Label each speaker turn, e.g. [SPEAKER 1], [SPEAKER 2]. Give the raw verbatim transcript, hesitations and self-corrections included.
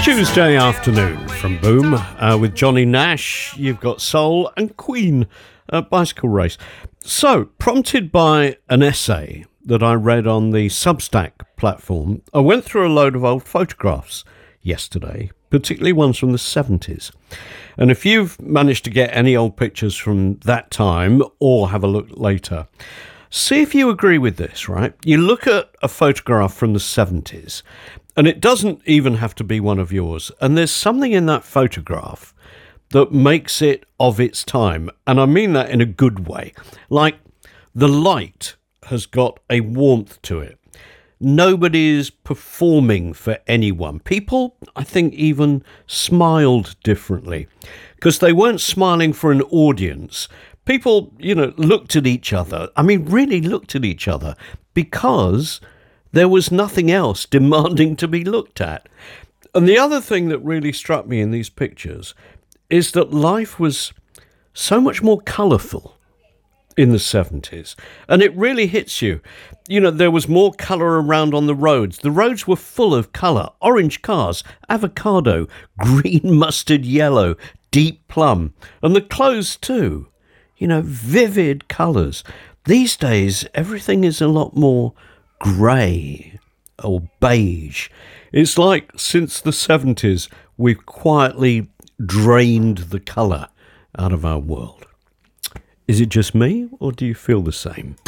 [SPEAKER 1] Tuesday afternoon from Boom uh, with Johnny Nash. You've got Soul and Queen, uh, Bicycle Race. So, prompted by an essay that I read on the Substack platform, I went through a load of old photographs yesterday, particularly ones from the seventies. And if you've managed to get any old pictures from that time or have a look later, see if you agree with this, right? You look at a photograph from the seventies, and it doesn't even have to be one of yours. And there's something in that photograph that makes it of its time. And I mean that in a good way. Like, the light has got a warmth to it. Nobody's performing for anyone. People, I think, even smiled differently because they weren't smiling for an audience. People, you know, looked at each other. I mean, really looked at each other because there was nothing else demanding to be looked at. And the other thing that really struck me in these pictures is that life was so much more colourful in the seventies. And it really hits you. You know, there was more colour around on the roads. The roads were full of colour. Orange cars, avocado, green mustard yellow, deep plum. And the clothes too. You know, vivid colours. These days, everything is a lot more grey or beige. It's like since the seventies, we've quietly drained the colour out of our world. Is it just me, or do you feel the same?